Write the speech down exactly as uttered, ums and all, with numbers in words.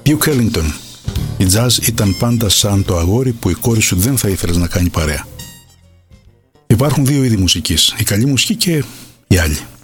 Duke Ellington. Η jazz ήταν πάντα σαν το αγόρι που η κόρη σου δεν θα ήθελες να κάνει παρέα. Υπάρχουν δύο είδη μουσικής, η καλή μουσική και η άλλη.